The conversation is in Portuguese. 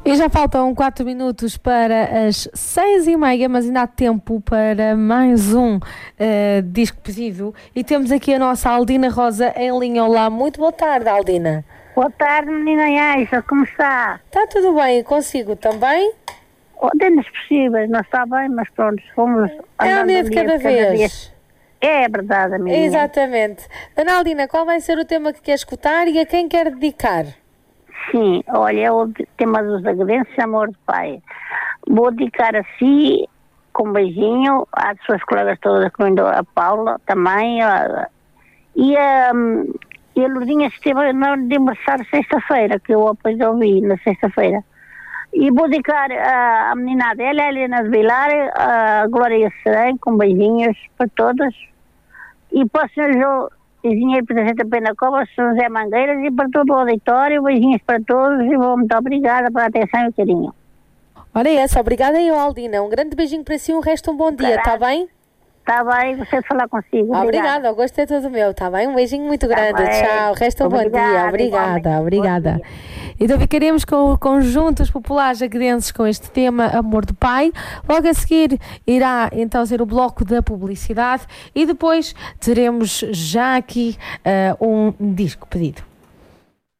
E já faltam 4 minutos para as 6h30, mas ainda há tempo para mais um disco pedido. E temos aqui a nossa Aldina Rosa em linha. Olá, muito boa tarde, Aldina. Boa tarde, menina Aisha, como está? Está tudo bem, consigo também? Dentro dos possíveis, não está bem, mas pronto, fomos... É um dia de cada vez. É verdade, a minha. Exatamente. Ana Aldina, qual vai ser o tema que quer escutar e a quem quer dedicar? Sim, olha, é o tema dos agredentes, amor de pai. Vou dedicar a si, com um beijinho, às suas colegas todas, incluindo a Paula também, e a Lourdinha esteve no aniversário sexta-feira, que eu depois ouvi na sexta-feira. E vou dedicar a menina dela, a Helena de Vilar, a Glória Serém, com beijinhos para todas. E para o Sr. Engenheiro Presidente da Pena Cova, Sr. José Mangueiras, e para todo o auditório, beijinhos para todos e muito obrigada pela atenção e o carinho. Ora essa, obrigada aí, Aldina. Um grande beijinho para si, um resto um bom dia, está bem? Está bem, gostei de falar consigo. Obrigada, o gosto é todo meu, está bem? Um beijinho muito grande, tchau, resta um bom dia, obrigada. Então ficaremos com o conjunto dos populares aguedenses com este tema Amor do Pai. Logo a seguir irá então ser o bloco da publicidade e depois teremos já aqui um disco pedido.